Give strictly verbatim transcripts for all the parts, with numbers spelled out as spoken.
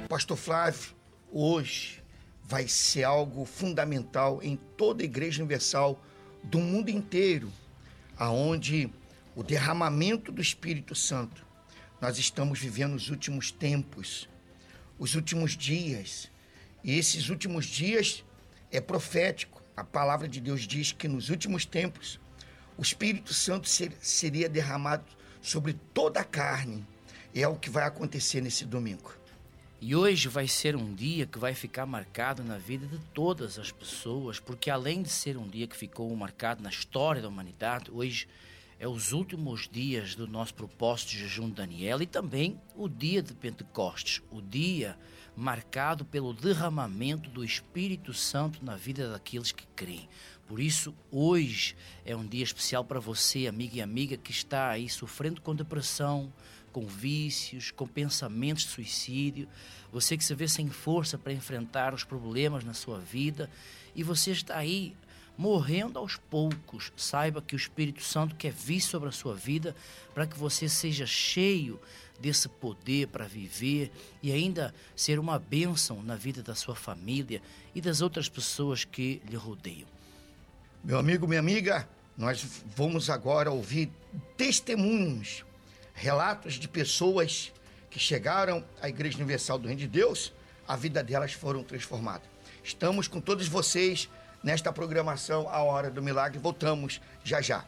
Pastor Flávio, hoje vai ser algo fundamental em toda a Igreja Universal do mundo inteiro, aonde o derramamento do Espírito Santo, nós estamos vivendo os últimos tempos, os últimos dias, e esses últimos dias é profético. A palavra de Deus diz que nos últimos tempos o Espírito Santo ser, seria derramado sobre toda a carne. É o que vai acontecer nesse domingo. E hoje vai ser um dia que vai ficar marcado na vida de todas as pessoas, porque além de ser um dia que ficou marcado na história da humanidade, hoje é os últimos dias do nosso propósito de jejum de Daniel e também o dia de Pentecostes, o dia marcado pelo derramamento do Espírito Santo na vida daqueles que creem. Por isso, hoje é um dia especial para você, amiga e amiga, que está aí sofrendo com depressão, com vícios, com pensamentos de suicídio, você que se vê sem força para enfrentar os problemas na sua vida e você está aí morrendo aos poucos. Saiba que o Espírito Santo quer vir sobre a sua vida para que você seja cheio desse poder para viver e ainda ser uma bênção na vida da sua família e das outras pessoas que lhe rodeiam. Meu amigo, minha amiga, nós vamos agora ouvir testemunhos, relatos de pessoas que chegaram à Igreja Universal do Reino de Deus, a vida delas foram transformadas. Estamos com todos vocês nesta programação A Hora do Milagre. Voltamos já já.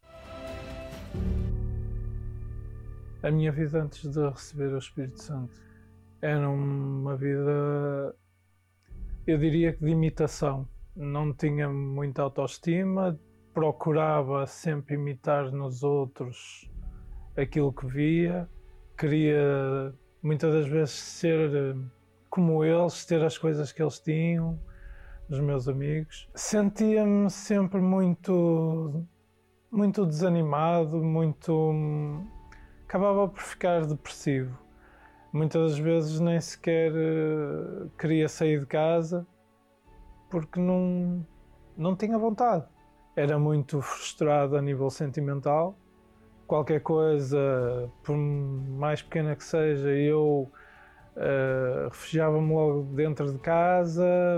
A minha vida antes de receber o Espírito Santo era uma vida, eu diria que de imitação. Não tinha muita autoestima, procurava sempre imitar nos outros aquilo que via, queria muitas das vezes ser como eles, ter as coisas que eles tinham, os meus amigos. Sentia-me sempre muito, muito desanimado, muito... acabava por ficar depressivo. Muitas das vezes nem sequer queria sair de casa porque não, não tinha vontade. Era muito frustrado a nível sentimental. Qualquer coisa, por mais pequena que seja, eu uh, refugiava-me logo dentro de casa,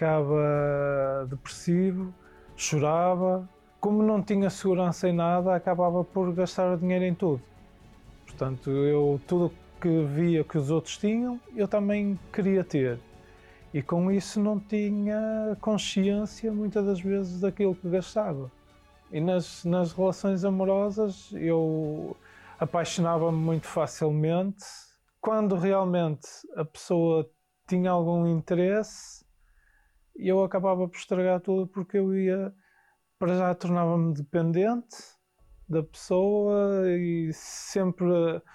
ficava depressivo, chorava. Como não tinha segurança em nada, acabava por gastar o dinheiro em tudo. Portanto, eu tudo que via que os outros tinham, eu também queria ter. E com isso não tinha consciência, muitas das vezes, daquilo que gastava. E nas, nas relações amorosas eu apaixonava-me muito facilmente. Quando realmente a pessoa tinha algum interesse, eu acabava por estragar tudo porque eu ia, para já tornava-me dependente da pessoa e sempre,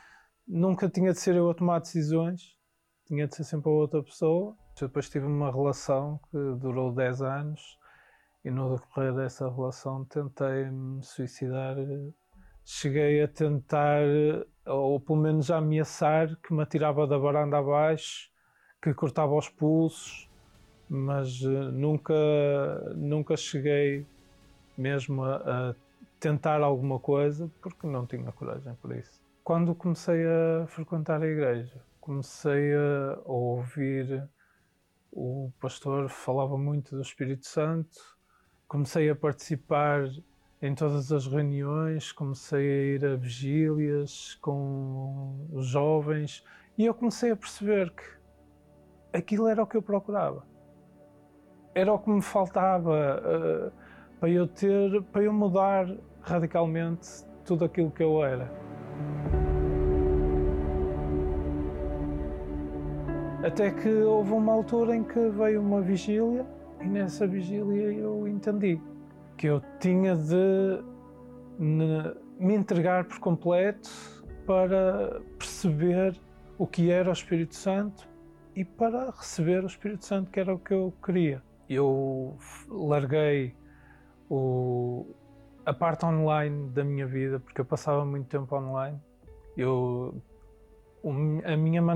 nunca tinha de ser eu a tomar decisões, tinha de ser sempre a outra pessoa. Eu depois tive uma relação que durou dez anos. E no decorrer dessa relação tentei me suicidar, cheguei a tentar, ou pelo menos a ameaçar, que me atirava da varanda abaixo, que cortava os pulsos, mas nunca, nunca cheguei mesmo a, a tentar alguma coisa, porque não tinha coragem para isso. Quando comecei a frequentar a igreja, comecei a ouvir, o pastor falava muito do Espírito Santo. Comecei a participar em todas as reuniões, comecei a ir a vigílias com os jovens e eu comecei a perceber que aquilo era o que eu procurava. Era o que me faltava uh, para eu ter, para eu mudar radicalmente tudo aquilo que eu era. Até que houve uma altura em que veio uma vigília. E nessa vigília eu entendi que eu tinha de me entregar por completo para perceber o que era o Espírito Santo e para receber o Espírito Santo, que era o que eu queria. Eu larguei o, a parte online da minha vida, porque eu passava muito tempo online. Eu, a minha maneira